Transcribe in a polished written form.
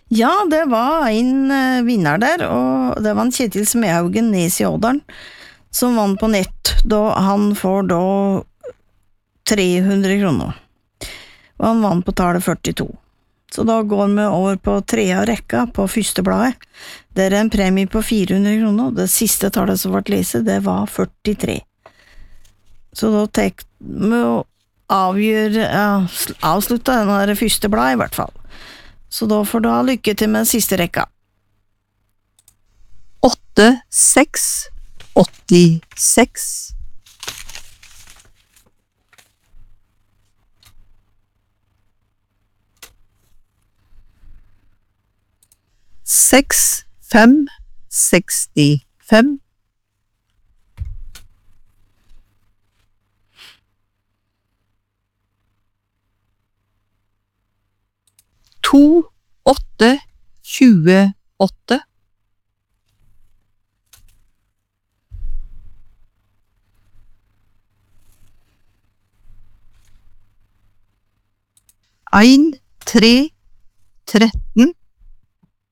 Ja, det var en vinner der, og det var en Kjetil Smedhaugen Nes i Ådalen, som vann på nett, da han får da 300 kroner. Og han vann på tallet 42. Så da går vi over på tredje rekka på første bladet. Det en premie på 400 kroner, og det siste tallet som ble lese, det var 43. Så da tek vi å avslutte denne første bladet i hvert fall. Så da får du ha lykke til med siste rekka. 8, 6, 86. 6, 5, 65. 2, 8, 28. 1, 3, 13.